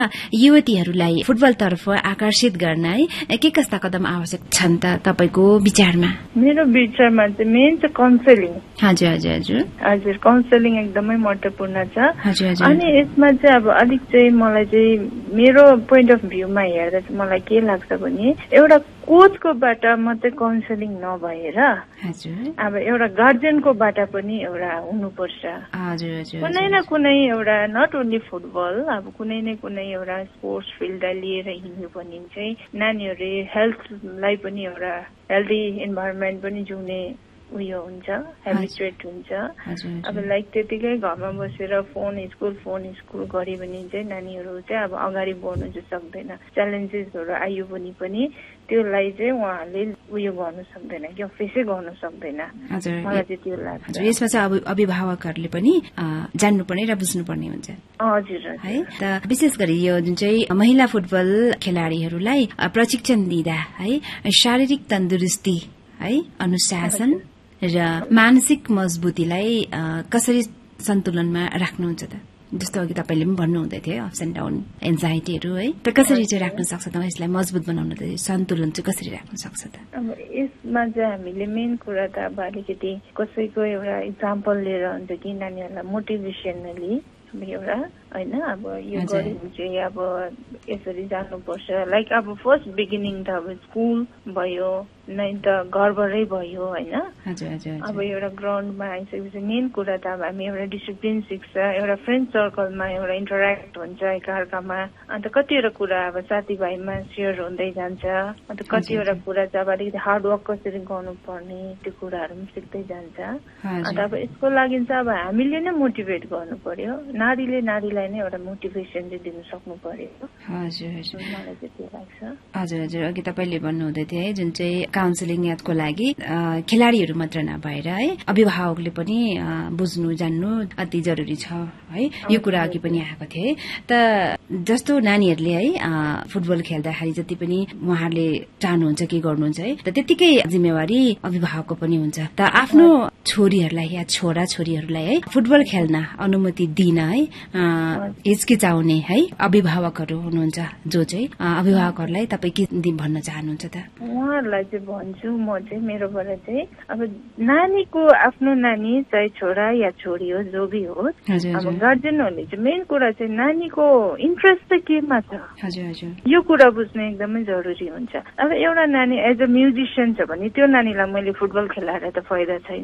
युवतीहरूलाई फुटबलतर्फ आकर्षित गर्न है के कस्ता कदम आवश्यक छन् त तपाईको विचारमा? मेरो विचारमा चाहिँ मेन चाहिँ काउन्सेलिङ। हजुर हजुर हजुर हजुर काउन्सेलिङ एकदमै महत्त्वपूर्ण छ। हजुर हजुर अनि यसमा चाहिँ अब अलिक चाहिँ मलाई चाहिँ मेरो पोइन्ट अफ भ्यूमा हेर्दा चाहिँ मलाई के लाग्छ भने एउटा कोचकोबाट मात्रै काउन्सेलिङ नभएर अब एउटा गार्जियनकोबाट पनि एउटा हुनुपर्छ। कुनै न कुनै एउटा नट ओन्ली फुटबल अब कुनै न कुनै एउटा स्पोर्ट्स फिल्डलाई लिएर हिँड्यो भने चाहिँ नानीहरूले हेल्थलाई पनि एउटा हेल्दी इन्भाइरोमेन्ट पनि जिउने उयो हुन्छ, हेबिचुएट हुन्छ। अब लाइक त्यतिकै घरमा बसेर फोन स्कुल गऱ्यो भने चाहिँ नानीहरू चाहिँ अब अगाडि बढ्नु चाहिँ सक्दैन। च्यालेन्जेसहरू आयो भने पनि त्यसलाई चाहिँ उहाँहरूले उयो गर्नु सक्दैन कि फेसै गर्नु सक्दैन। मलाई चाहिँ त्यो लाग्छ। यसमा चाहिँ अभिभावकहरूले पनि जान्नुपर्ने र बुझ्नुपर्ने हुन्छ। हजुर है त विशेष गरी यो जुन चाहिँ महिला फुटबल खेलाड़ीहरूलाई प्रशिक्षण दिँदा है शारीरिक तन्दुरुस्ती है अनुशासन र मानसिक मजबुतीलाई कसरी सन्तुलनमा राख्नुहुन्छ त? जस्तो अघि तपाईले पनि भन्नुहुँदै थियो अप्स एन्ड डाउन एन्जाइटीहरू है त कसरी चाहिँ राख्न सक्छ त? यसलाई मजबुत बनाउन त सन्तुलन चाहिँ कसरी राख्न सक्छ त? अब यसमा चाहिँ हामीले मेन कुरा त अब अलिकति कसैको एउटा इक्जाम्पल लिएर हुन्छ कि नानीहरूलाई मोटिभेसनली एउटा होइन अब यो गऱ्यो भने चाहिँ अब यसरी जानुपर्छ। लाइक अब फर्स्ट बिगिनिङ त अब स्कुल भयो नै त घरबाटै भयो होइन। अब एउटा ग्राउन्डमा आइसकेपछि मेन कुरा त अब हामी एउटा डिसिप्लिन सिक्छ, एउटा फ्रेन्ड सर्कलमा एउटा इन्टरेक्ट हुन्छ एकअर्कामा। अन्त कतिवटा कुरा अब साथीभाइमा सेयर हुँदै जान्छ। अन्त कतिवटा कुरा चाहिँ अब अलिकति हार्डवर्क कसरी गर्नुपर्ने त्यो कुराहरू पनि सिक्दै जान्छ। अन्त अब यसको लागि चाहिँ अब हामीले नै मोटिभेट गर्नु पर्यो। नारीले नारीलाई नै एउटा मोटिभेसन चाहिँ दिनु सक्नु पर्यो। हजुर हजुर मलाई चाहिँ त्यो लाग्छ। हजुर हजुर अघि तपाईँले भन्नुहुँदै थियो है जुन चाहिँ काउन्सिलिङ यादको लागि खेलाड़ीहरू मात्र नभएर है अभिभावकले पनि बुझ्नु जान्नु अति जरुरी छ है। यो कुरा अघि पनि आएको थियो है। त जस्तो नानीहरूले है फुटबल खेल्दाखेरि जति पनि उहाँहरूले चाहनुहुन्छ के गर्नुहुन्छ है त त्यतिकै जिम्मेवारी अभिभावकको पनि हुन्छ। त आफ्नो छोरीहरूलाई या छोरा छोरीहरूलाई है फुटबल खेल्न अनुमति दिन है हिचकिचाउने है अभिभावकहरू हुनुहुन्छ जो चाहिँ अभिभावकहरूलाई तपाईँ के भन्न चाहनुहुन्छ त? उहाँहरूलाई चाहिँ भन्छु म चाहिँ मेरोबाट चाहिँ अब नानीको आफ्नो नानी चाहे छोरा या छोरी हो जो भी होस् अब गार्जेनहरूले चाहिँ मेन कुरा चाहिँ नानीको इन्ट्रेस्ट चाहिँ केमा छ यो कुरा बुझ्नु एकदमै जरुरी हुन्छ। अब एउटा नानी एज अ म्युजिसियन छ भने त्यो नानीलाई मैले फुटबल खेलाएर त फाइदा छैन।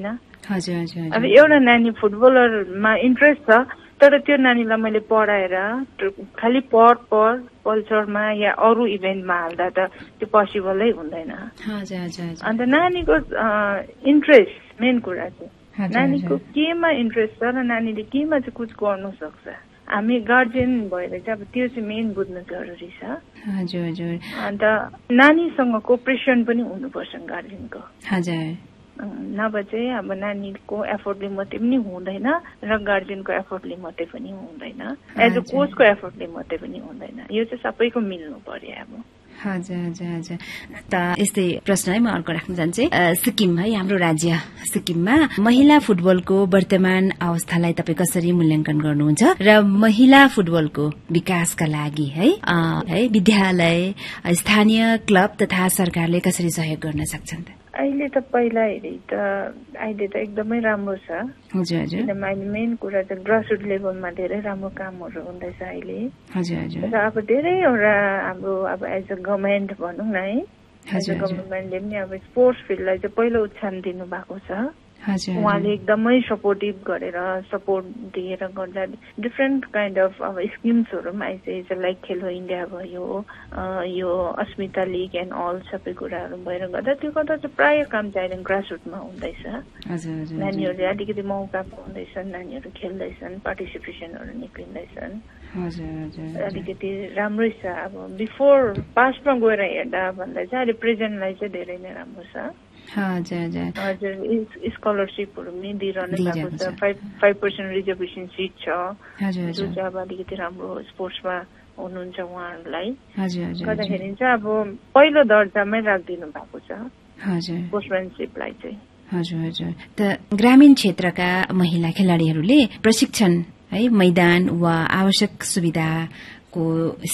अब एउटा नानी फुटबलरमा इन्ट्रेस्ट छ तर त्यो नानीलाई मैले पढाएर खालि कल्चरमा या अरू इभेन्टमा हाल्दा त त्यो पोसिबलै हुँदैन। अन्त नानीको इन्ट्रेस्ट मेन कुरा चाहिँ नानीको केमा इन्ट्रेस्ट छ र नानीले केमा चाहिँ कुछ गर्नु सक्छ। हामी गार्जियन भएर चाहिँ अब त्यो चाहिँ मेन बुझ्नु जरुरी छ। अन्त नानीसँग कोअपरेसन पनि हुनुपर्छ गार्जियनको। नभए चाहिँ अब नानीको एफोर्टले मात्रै पनि हुँदैन र गार्जियनको एफोर्टले मात्रै पनि हुँदैन, एज अ कोचको एफोर्टले मात्रै पनि हुँदैन। यो चाहिँ सबैको मिल्नु पर्यो अब। हजुर हजुर हजुर। त यस्तै प्रश्न है म अर्को राख्न चाहन्छु। सिक्किम है हाम्रो राज्य सिक्किममा महिला फुटबलको वर्तमान अवस्थालाई तपाईँ कसरी मूल्याङ्कन गर्नुहुन्छ र महिला फुटबलको विकासका लागि है विद्यालय स्थानीय क्लब तथा सरकारले कसरी सहयोग गर्न सक्छन् त? अहिले त पहिला हेरी त अहिले त एकदमै राम्रो छ। हजुर हजुर। किनभने अहिले मेन कुरा चाहिँ ग्रासरुट लेभलमा धेरै राम्रो कामहरू हुँदैछ अहिले। हजुर हजुर। र अब धेरैवटा हाम्रो अब एज अ गभर्मेन्ट भनौँ न है एज अ गभर्मेन्टले पनि अब स्पोर्ट्स फिल्डलाई चाहिँ पहिलो उत्साह दिनु भएको छ। उहाँले एकदमै सपोर्टिभ गरेर सपोर्ट दिएर गर्दा डिफ्रेन्ट काइन्ड अफ अब स्किम्सहरू पनि आइसकेको छ। लाइक खेलो इन्डिया भयो यो अस्मिता लिग एन्ड अल सबै कुराहरू भएर गर्दा त्यो गर्दा चाहिँ प्रायः काम चाहिँ अहिले ग्रासरुटमा हुँदैछ। नानीहरूले अलिकति मौका पाउँदैछन्, नानीहरू खेल्दैछन्, पार्टिसिपेसनहरू निक्लिँदैछन्। अलिकति राम्रै छ। अब बिफोर पास्टमा गएर हेर्दा भन्दा चाहिँ अहिले प्रेजेन्टलाई चाहिँ धेरै नै राम्रो छ। हजुर स्कलरसिपहरू पनि दिइरहनु भएको छ। 5% रिजर्भेसन सिट छ जो चाहिँ अब अलिकति राम्रो स्पोर्ट्समा हुनुहुन्छ उहाँहरूलाई गर्दाखेरि चाहिँ अब पहिलो दर्जामै राखिदिनु भएको छ स्पोर्ट्सम्यानसिपलाई चाहिँ। हजुर हजुर। त ग्रामीण क्षेत्रका महिला खेलाड़ीहरूले प्रशिक्षण है मैदान वा आवश्यक सुविधाको